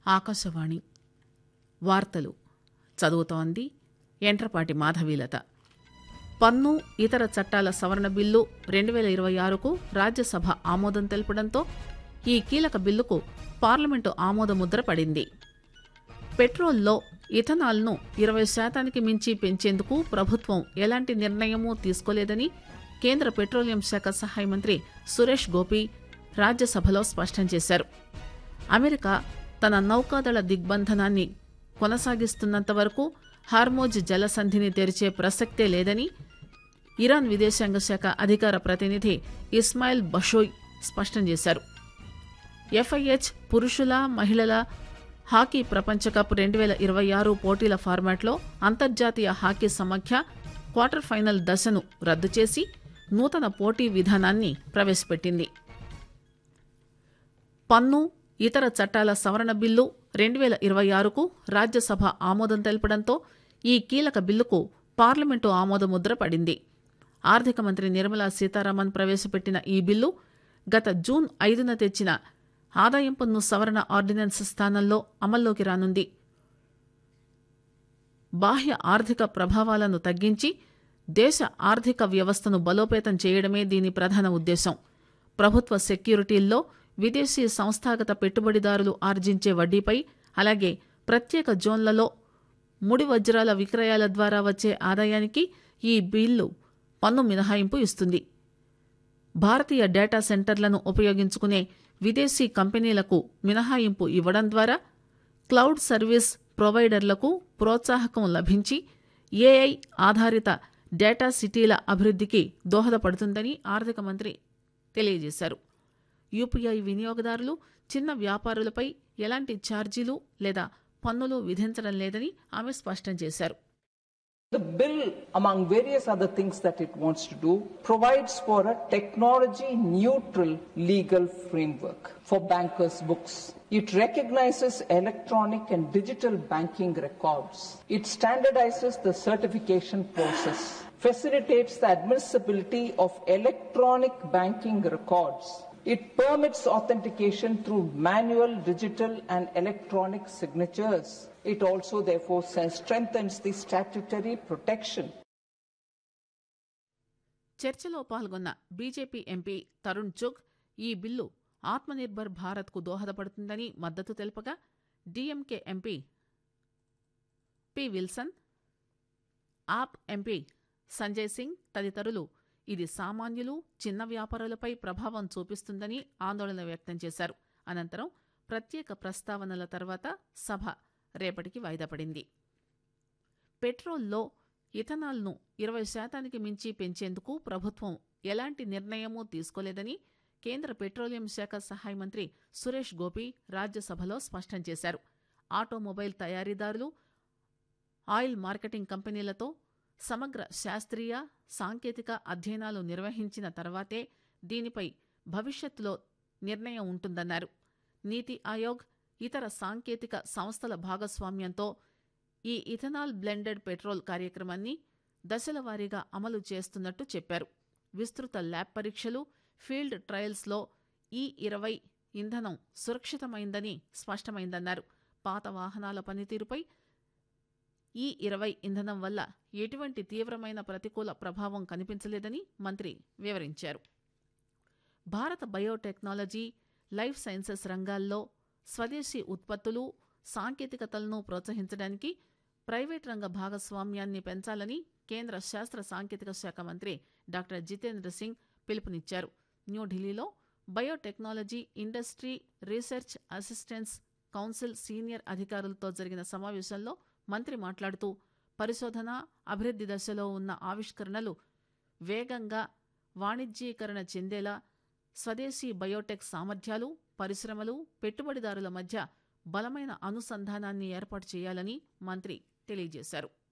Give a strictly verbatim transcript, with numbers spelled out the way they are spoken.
ఆకాశవాణి వార్తలు చదువుతోంది ఎంట్రపాటి మాధవీలత. పన్ను ఇతర చట్టాల సవరణ బిల్లు రెండు వేల ఇరవై ఆరుకు రాజ్యసభ ఆమోదం తెలపడంతో ఈ కీలక బిల్లుకు పార్లమెంటు ఆమోదముద్ర పడింది. పెట్రోల్లో ఇథనాల్ను ఇరవై శాతానికి మించి పెంచేందుకు ప్రభుత్వం ఎలాంటి నిర్ణయమూ తీసుకోలేదని కేంద్ర పెట్రోలియం శాఖ సహాయ మంత్రి సురేష్ గోపి రాజ్యసభలో స్పష్టం చేశారు. అమెరికా తన నౌకాదళ దిగ్బంధనాన్ని కొనసాగిస్తున్నంత వరకు హార్మోజ్ జలసంధిని తెరిచే ప్రసక్తే లేదని ఇరాన్ విదేశాంగ శాఖ అధికార ప్రతినిధి ఇస్మాయిల్ బషోయ్ స్పష్టం చేశారు. ఎఫ్ఐహెచ్ పురుషుల మహిళల హాకీ ప్రపంచ కప్ రెండు వేల ఇరవై ఆరు పోటీల ఫార్మాట్లో అంతర్జాతీయ హాకీ సమాఖ్య క్వార్టర్ ఫైనల్ దశను రద్దు చేసి నూతన పోటీ విధానాన్ని ప్రవేశపెట్టింది. పన్ను ఇతర చట్టాల సవరణ బిల్లు రెండు వేల ఇరవై ఆరుకు రాజ్యసభ ఆమోదం తెలపడంతో ఈ కీలక బిల్లుకు పార్లమెంటు ఆమోదముద్ర పడింది. ఆర్థిక మంత్రి నిర్మలా సీతారామన్ ప్రవేశపెట్టిన ఈ బిల్లు గత జూన్ ఐదున తెచ్చిన ఆదాయం పన్ను సవరణ ఆర్డినెన్స్ స్థానంలో అమల్లోకి రానుంది. బాహ్య ఆర్థిక ప్రభావాలను తగ్గించి దేశ ఆర్థిక వ్యవస్థను బలోపేతం చేయడమే దీని ప్రధాన ఉద్దేశం. ప్రభుత్వ సెక్యూరిటీల్లో విదేశీ సంస్థాగత పెట్టుబడిదారులు ఆర్జించే వడ్డీపై, అలాగే ప్రత్యేక జోన్లలో ముడి వజ్రాల విక్రయాల ద్వారా వచ్చే ఆదాయానికి ఈ బిల్లు పన్ను మినహాయింపు ఇస్తుంది. భారతీయ డేటా సెంటర్లను ఉపయోగించుకునే విదేశీ కంపెనీలకు మినహాయింపు ఇవ్వడం ద్వారా క్లౌడ్ సర్వీస్ ప్రొవైడర్లకు ప్రోత్సాహకం లభించి ఏఐ ఆధారిత డేటా సిటీల అభివృద్ధికి దోహదపడుతుందని ఆర్థిక మంత్రి తెలియజేశారు. యూపీఐ వినియోగదారులు, చిన్న వ్యాపారులపై ఎలాంటి ఛార్జీలు లేదా పన్నులు విధించడం లేదని ఆమె స్పష్టం చేశారు. The bill, among various other things that it wants to do, provides for a technology-neutral legal framework for bankers' books. It recognizes electronic and digital banking records. It standardizes the certification process, facilitates the admissibility of electronic banking records. It permits authentication through manual, digital and electronic signatures. It also therefore strengthens the statutory protection. చర్చలో పాల్గొన్న BJP MP Tarun Chugh ఈ bill Atmanirbhar భారత్కు దోహదపడుతుందని మద్దతు తెలుపగా, DMK MP P Wilson, ఆప్ MP Sanjay Singh తదితరులు ఇది సామాన్యులు, చిన్న వ్యాపారులపై ప్రభావం చూపిస్తుందని ఆందోళన వ్యక్తం చేశారు. అనంతరం ప్రత్యేక ప్రస్తావనల తర్వాత సభ రేపటికి వాయిదా పడింది. పెట్రోల్లో ఇథనాల్ను ఇరవై శాతానికి మించి పెంచేందుకు ప్రభుత్వం ఎలాంటి నిర్ణయమూ తీసుకోలేదని కేంద్ర పెట్రోలియం శాఖ సహాయ మంత్రి సురేష్ గోపి రాజ్యసభలో స్పష్టం చేశారు. ఆటోమొబైల్ తయారీదారులు, ఆయిల్ మార్కెటింగ్ కంపెనీలతో సమగ్ర శాస్త్రీయ, సాంకేతిక అధ్యయనాలు నిర్వహించిన తర్వాతే దీనిపై భవిష్యత్తులో నిర్ణయం ఉంటుందన్నారు. నీతి ఆయోగ్, ఇతర సాంకేతిక సంస్థల భాగస్వామ్యంతో ఈ ఇథనాల్ బ్లెండెడ్ పెట్రోల్ కార్యక్రమాన్ని దశల వారీగా అమలు చేస్తున్నట్టు చెప్పారు. విస్తృత ల్యాబ్ పరీక్షలు, ఫీల్డ్ ట్రయల్స్లో ఈ ఇరవై ఇంధనం సురక్షితమైందని స్పష్టమైందన్నారు. పాత వాహనాల పనితీరుపై ఈ ఇరవై ఇంధనం వల్ల ఎటువంటి తీవ్రమైన ప్రతికూల ప్రభావం కనిపించలేదని మంత్రి వివరించారు. భారత బయోటెక్నాలజీ, లైఫ్ సైన్సెస్ రంగాల్లో స్వదేశీ ఉత్పత్తులు, సాంకేతికతలను ప్రోత్సహించడానికి ప్రైవేట్ రంగ భాగస్వామ్యాన్ని పెంచాలని కేంద్ర శాస్త్ర సాంకేతిక శాఖ మంత్రి డాక్టర్ జితేంద్ర సింగ్ పిలుపునిచ్చారు. న్యూఢిల్లీలో biotechnology industry research assistance council senior అధికారులతో జరిగిన సమావేశంలో మంత్రి మాట్లాడుతూ, పరిశోధన, అభివృద్ధి దశలో ఉన్న ఆవిష్కరణలు వేగంగా వాణిజ్యీకరణ చెందేలా స్వదేశీ బయోటెక్ సామర్థ్యాలు, పరిశ్రమలు, పెట్టుబడిదారుల మధ్య బలమైన అనుసంధానాన్ని ఏర్పాటు చేయాలని మంత్రి తెలియజేశారు.